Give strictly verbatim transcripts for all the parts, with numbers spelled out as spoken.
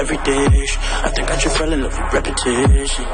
every dish. I think I just fell in love with repetition.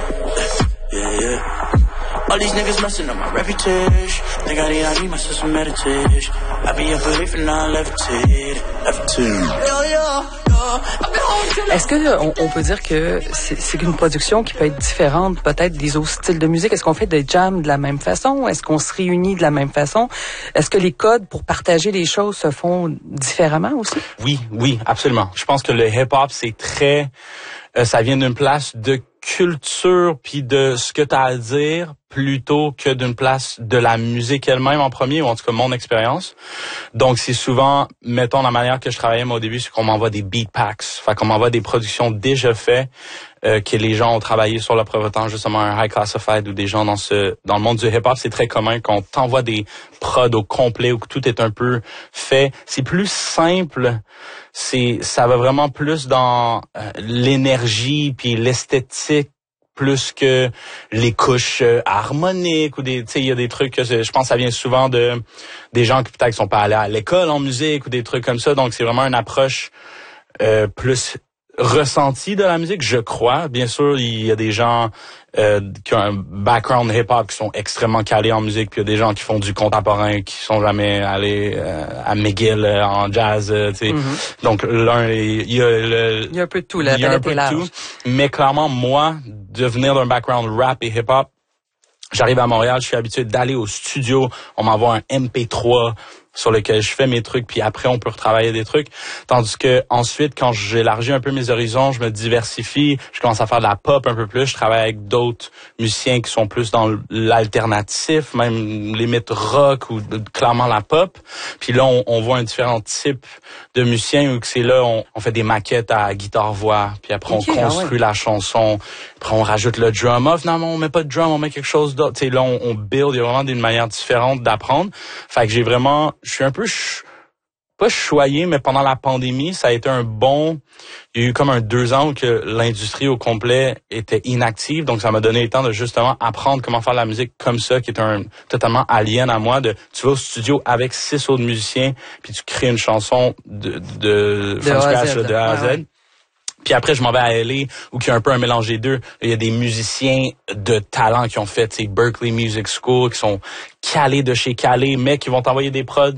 Yeah, yeah. All these niggas messing up my reputation. Think I need, I need myself some meditation. I be up late for now, levitating, levitating. Yo, yo, yo. Est-ce que on, on peut dire que c'est, c'est une production qui peut être différente peut-être des autres styles de musique? Est-ce qu'on fait des jams de la même façon? Est-ce qu'on se réunit de la même façon? Est-ce que les codes pour partager les choses se font différemment aussi? Oui, oui, absolument. Je pense que le hip-hop, c'est très... Euh, ça vient d'une place de culture puis de ce que tu as à dire plutôt que d'une place de la musique elle-même en premier, ou en tout cas mon expérience. Donc c'est souvent, mettons la manière que je travaillais moi au début, c'est qu'on m'envoie des beat packs, fait qu'on m'envoie des productions déjà faites euh, que les gens ont travaillé sur le premier temps, justement un high classified ou des gens dans ce dans le monde du hip-hop, c'est très commun qu'on t'envoie des prods au complet ou que tout est un peu fait. C'est plus simple, c'est ça va vraiment plus dans euh, l'énergie puis l'esthétique plus que les couches euh, harmoniques ou des, tu sais, il y a des trucs que je pense que ça vient souvent de des gens qui peut-être sont pas allés à l'école en musique ou des trucs comme ça. Donc c'est vraiment une approche euh, plus ressentie de la musique, je crois. Bien sûr, il y a des gens euh, qui ont un background hip-hop qui sont extrêmement calés en musique, puis il y a des gens qui font du contemporain, qui sont jamais allés euh, à McGill euh, en jazz, euh, tu sais. Mm-hmm. Donc l'un, il y a le, il y a un peu de tout, la il y a un peu de tout. Mais clairement, moi, de venir d'un background rap et hip-hop, j'arrive à Montréal, je suis habitué d'aller au studio, on m'envoie un M P trois sur lequel je fais mes trucs, puis après on peut retravailler des trucs. Tandis que ensuite, quand j'élargis un peu mes horizons, je me diversifie, je commence à faire de la pop un peu plus, je travaille avec d'autres musiciens qui sont plus dans l'alternatif, même limite rock ou clairement la pop. Puis là, on, on voit un différent type de musiciens où c'est là, on, on fait des maquettes à guitare-voix, puis après okay, on construit ah ouais. la chanson, après on rajoute le drum. Oh, finalement, on met pas de drum, on met quelque chose d'autre. Tu sais, là, on, on build, il y a vraiment une manière différente d'apprendre. Fait que j'ai vraiment... Je suis un peu, ch- pas choyé, mais pendant la pandémie, ça a été un bon... Il y a eu comme un deux ans où que l'industrie au complet était inactive. Donc, ça m'a donné le temps de justement apprendre comment faire de la musique comme ça, qui est un totalement alien à moi. De, tu vas au studio avec six autres musiciens, puis tu crées une chanson de, de, de from scratch, de A à Z. Ouais. Puis après, je m'en vais à L A, où il y a un peu un mélange des deux. Il y a des musiciens de talent qui ont fait, tu sais, Berklee Music School, qui sont calés de chez calés, mais qui vont t'envoyer des prods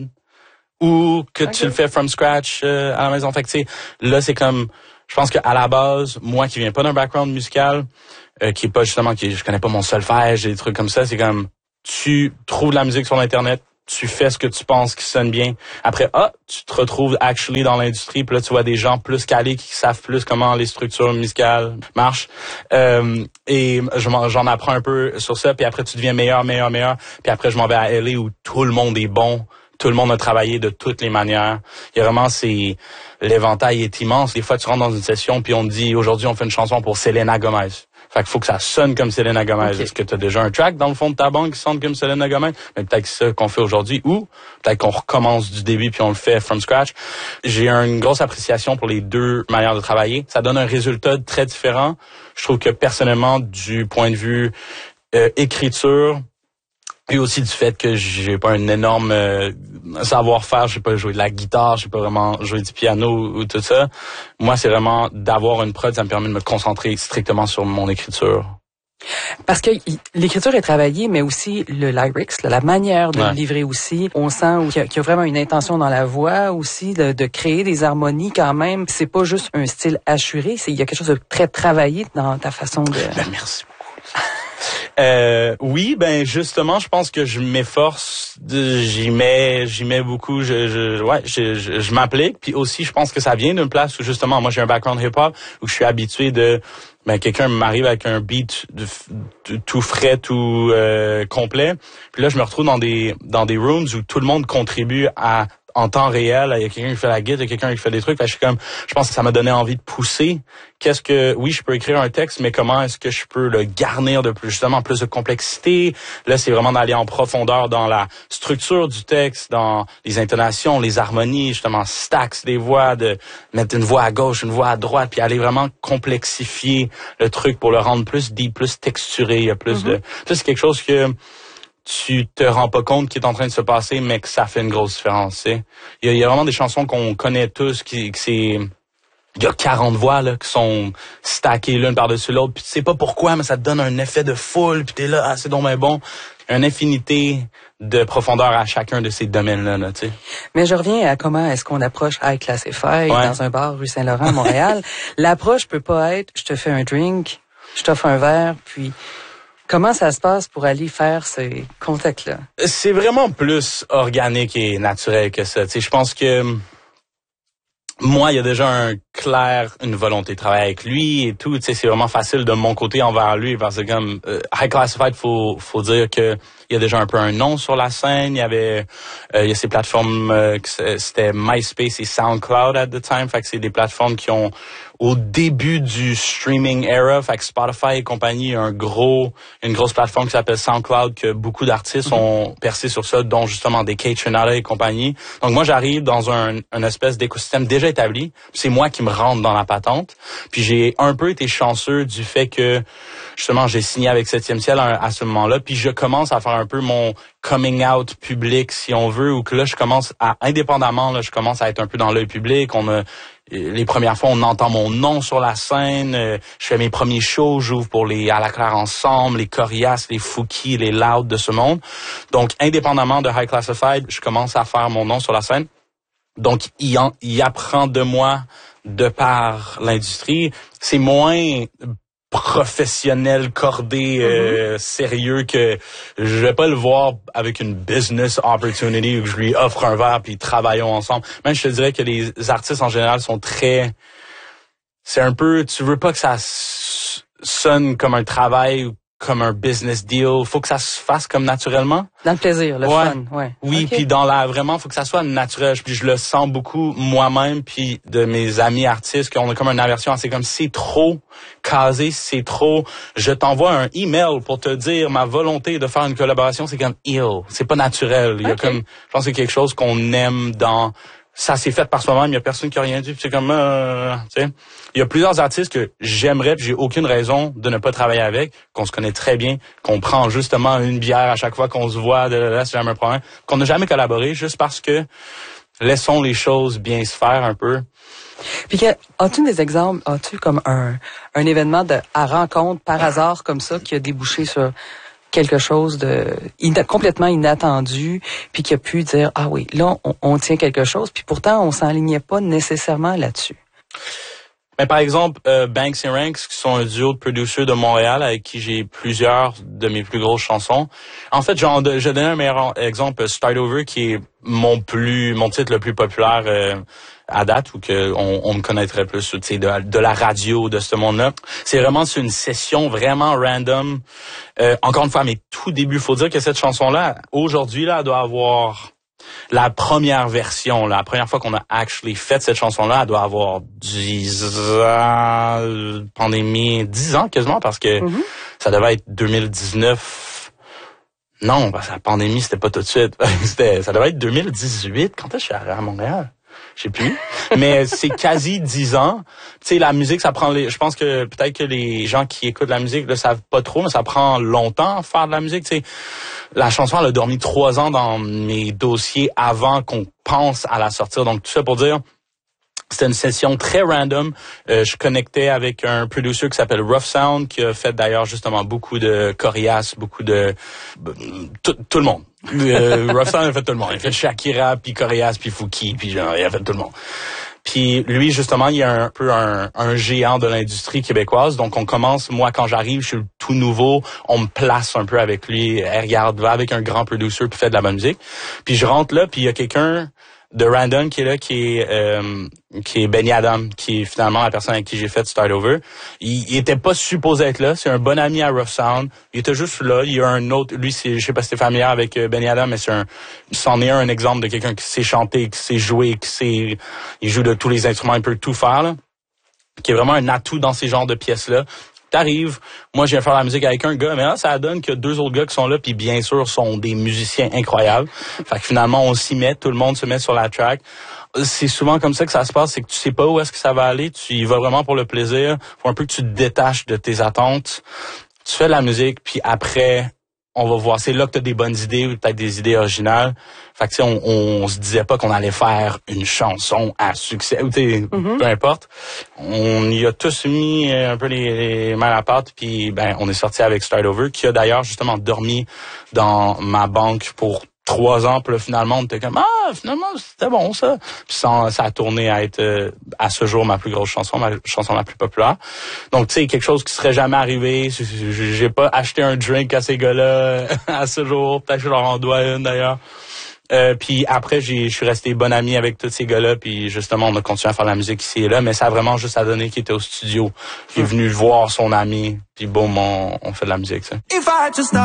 ou que okay. tu le fais from scratch euh, à la maison. Fait que, tu sais, là, c'est comme... Je pense qu'à la base, moi qui viens pas d'un background musical, euh, qui est pas justement... qui je connais pas mon solfège, des trucs comme ça, c'est comme... Tu trouves de la musique sur Internet, tu fais ce que tu penses qui sonne bien. Après, ah, tu te retrouves actually dans l'industrie, puis là, tu vois des gens plus calés qui savent plus comment les structures musicales marchent. Euh, et j'en apprends un peu sur ça, puis après, tu deviens meilleur, meilleur, meilleur. Puis après, je m'en vais à L A où tout le monde est bon. Tout le monde a travaillé de toutes les manières. Il y a vraiment, c'est... L'éventail est immense. Des fois, tu rentres dans une session, puis on te dit, aujourd'hui, on fait une chanson pour Selena Gomez. Fait qu'il faut que ça sonne comme Selena Gomez. Okay. Est-ce que tu as déjà un track dans le fond de ta banque qui sonne comme Selena Gomez? Mais peut-être que c'est ça qu'on fait aujourd'hui. Ou peut-être qu'on recommence du début puis on le fait from scratch. J'ai une grosse appréciation pour les deux manières de travailler. Ça donne un résultat très différent. Je trouve que personnellement, du point de vue euh, écriture, et aussi du fait que j'ai pas un énorme euh, savoir-faire, je sais pas jouer de la guitare, je sais pas vraiment jouer du piano ou, ou tout ça. Moi, c'est vraiment d'avoir une prod, ça me permet de me concentrer strictement sur mon écriture. Parce que l'écriture est travaillée, mais aussi le lyrics, la manière de ouais. le livrer aussi. On sent qu'il y, a, qu'il y a vraiment une intention dans la voix aussi, de, de créer des harmonies quand même. C'est pas juste un style assuré, c'est, il y a quelque chose de très travaillé dans ta façon de... Ben, merci beaucoup. Euh, oui, ben justement, je pense que je m'efforce, de, j'y mets, j'y mets beaucoup. Je, je, ouais, je, je, je m'applique. Puis aussi, je pense que ça vient d'une place où justement, moi, j'ai un background hip-hop où je suis habitué de, ben quelqu'un m'arrive avec un beat de, de, tout frais, tout euh, complet. Puis là, je me retrouve dans des dans des rooms où tout le monde contribue à en temps réel, il y a quelqu'un qui fait la guitare, il y a quelqu'un qui fait des trucs. Fait que je suis comme, je pense que ça m'a donné envie de pousser. Qu'est-ce que, oui, je peux écrire un texte, mais comment est-ce que je peux le garnir de plus, justement, plus de complexité? Là, c'est vraiment d'aller en profondeur dans la structure du texte, dans les intonations, les harmonies, justement, stacks des voix, de mettre une voix à gauche, une voix à droite, puis aller vraiment complexifier le truc pour le rendre plus deep, plus texturé. Il y a plus mm-hmm. de, ça, c'est quelque chose que, tu te rends pas compte qui est en train de se passer, mais que ça fait une grosse différence. Tu sais. Il y a, il y a vraiment des chansons qu'on connaît tous, qui, qui c'est il y a quarante voix là qui sont stackées l'une par-dessus l'autre, puis tu sais pas pourquoi, mais ça te donne un effet de foule, puis t'es là, ah, c'est donc bien bon. Il y a une infinité de profondeur à chacun de ces domaines-là, là, tu sais. Mais je reviens à comment est-ce qu'on approche High Classified ouais. dans un bar rue Saint-Laurent à Montréal. L'approche peut pas être, je te fais un drink, je t'offre un verre, puis comment ça se passe pour aller faire ces contacts-là? C'est vraiment plus organique et naturel que ça. Tu sais, je pense que moi, il y a déjà un clair, une volonté de travailler avec lui et tout. Tu sais, c'est vraiment facile de mon côté envers lui parce que comme euh, High Classified, faut faut dire que il y a déjà un peu un nom sur la scène. Il y avait, euh, il y a ces plateformes, euh, c'était MySpace et SoundCloud at the time. Fait que c'est des plateformes qui ont au début du streaming era, fait que Spotify et compagnie, un gros, une grosse plateforme qui s'appelle SoundCloud que beaucoup d'artistes mm-hmm. ont percé sur ça, dont justement des Kate Trinata et compagnie. Donc moi, j'arrive dans un, une espèce d'écosystème déjà établi. C'est moi qui me rentre dans la patente. Puis j'ai un peu été chanceux du fait que justement j'ai signé avec Septième Ciel à, à ce moment-là. Puis je commence à faire un peu mon coming out public, si on veut, ou que là je commence à indépendamment, là je commence à être un peu dans l'œil public. On a les premières fois, on entend mon nom sur la scène. Euh, je fais mes premiers shows, j'ouvre pour les À la Claire Ensemble, les Corias, les Fouki, les Loud de ce monde. Donc, indépendamment de High Classified, je commence à faire mon nom sur la scène. Donc, il, en, il apprend de moi de par l'industrie. C'est moins professionnel, cordé, euh, mm-hmm. sérieux que je vais pas le voir avec une business opportunity où je lui offre un verre puis travaillons ensemble. Même je te dirais que les artistes en général sont très, c'est un peu, tu veux pas que ça sonne comme un travail ou comme un business deal, faut que ça se fasse comme naturellement. Dans le plaisir, le ouais. fun, ouais. Oui, okay. Puis dans la vraiment, faut que ça soit naturel. Puis je le sens beaucoup moi-même, puis de mes amis artistes, qu'on a comme une aversion. C'est comme c'est trop casé, c'est trop. Je t'envoie un email pour te dire ma volonté de faire une collaboration, c'est comme ill, c'est pas naturel. Il y a okay. comme, je pense que c'est quelque chose qu'on aime dans. Ça s'est fait par soi-même, il y a personne qui a rien dit, puis c'est comme euh, tu sais, il y a plusieurs artistes que j'aimerais puis j'ai aucune raison de ne pas travailler avec, qu'on se connaît très bien, qu'on prend justement une bière à chaque fois qu'on se voit, de là, c'est jamais un problème, qu'on n'a jamais collaboré juste parce que laissons les choses bien se faire un peu. Puis as-tu des exemples, as-tu comme un un événement de à rencontre par hasard comme ça qui a débouché sur quelque chose de ina- complètement inattendu, puis qui a pu dire ah oui, là on, on tient quelque chose, puis pourtant on s'enlignait pas nécessairement là-dessus. Mais par exemple, euh, Banks and Ranks, qui sont un duo de producers de Montréal avec qui j'ai plusieurs de mes plus grosses chansons. En fait, j'en, je donne un meilleur exemple, Start Over, qui est mon plus, mon titre le plus populaire euh, à date, ou que on, on me connaîtrait plus, tu sais, de, de la radio, de ce monde-là. C'est vraiment c'est une session vraiment random. Euh, encore une fois, à mes tout débuts, faut dire que cette chanson-là, aujourd'hui, là, elle doit avoir la première version, la première fois qu'on a actually fait cette chanson-là, elle doit avoir dix ans, pandémie, dix ans quasiment, parce que mm-hmm. ça devait être deux mille dix-neuf. Non, parce que la pandémie, c'était pas tout de suite. C'était, ça devait être deux mille dix-huit. Quand est-ce que je suis arrivé à Montréal? Je sais plus. Mais c'est quasi dix ans. Tu sais, la musique, ça prend les, je pense que peut-être que les gens qui écoutent la musique le savent pas trop, mais ça prend longtemps à faire de la musique, tu sais. La chanson, elle a dormi trois ans dans mes dossiers avant qu'on pense à la sortir. Donc, tout ça pour dire, c'était une session très random. Euh, je connectais avec un producer qui s'appelle Rough Sound, qui a fait d'ailleurs justement beaucoup de Corias, beaucoup de... Tout, tout le monde. Euh, Rough Sound a fait tout le monde. Il a fait Shakira, puis Corias, puis Fouki, puis genre, il a fait tout le monde. Puis lui, justement, il y a un peu un, un géant de l'industrie québécoise. Donc, on commence, moi, quand j'arrive, je suis tout nouveau, on me place un peu avec lui. Hey, regarde, va avec un grand producer, puis fait de la bonne musique. Puis je rentre là, puis il y a quelqu'un de random qui est là, qui est euh, qui est Benny Adam, qui est finalement la personne avec qui j'ai fait Start Over. Il, il était pas supposé être là. C'est un bon ami à Rough Sound. Il était juste là. Il y a un autre, lui, c'est, je sais pas si t'es familier avec Benny Adam, mais c'est un, c'en est un, un exemple de quelqu'un qui sait chanter, qui sait jouer, qui sait, il joue de tous les instruments, il peut tout faire, là. Qui est vraiment un atout dans ces genres de pièces-là. T'arrives, moi je viens faire la musique avec un gars, mais là ça donne qu'il y a deux autres gars qui sont là, puis bien sûr sont des musiciens incroyables. Fait que finalement on s'y met, tout le monde se met sur la track. C'est souvent comme ça que ça se passe, c'est que tu sais pas où est-ce que ça va aller, tu y vas vraiment pour le plaisir. Faut un peu que tu te détaches de tes attentes. Tu fais de la musique, puis après on va voir, c'est là que t'as des bonnes idées ou peut-être des idées originales. Fait que tu sais, on, on, on se disait pas qu'on allait faire une chanson à succès, ou mm-hmm. peu importe. On y a tous mis un peu les, les mains à la pâte, puis ben on est sorti avec Start Over, qui a d'ailleurs justement dormi dans ma banque pour trois ans, puis là, finalement, on était comme, ah, finalement, c'était bon, ça. Puis ça, ça a tourné à être, euh, à ce jour, ma plus grosse chanson, ma chanson la plus populaire. Donc, tu sais, quelque chose qui serait jamais arrivé. J'ai pas acheté un drink à ces gars-là à ce jour. Peut-être que je leur en dois une, d'ailleurs. Euh, puis après, j'ai, je suis resté bon ami avec tous ces gars-là, puis justement, on a continué à faire de la musique ici et là, mais ça a vraiment juste à donner qu'il était au studio. Il est venu voir son ami, puis boum, on, on fait de la musique, ça.